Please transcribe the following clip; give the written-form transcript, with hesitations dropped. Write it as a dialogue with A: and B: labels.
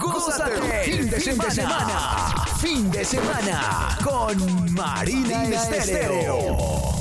A: Gózate fin de semana. Fin de semana con Marina Estéreo.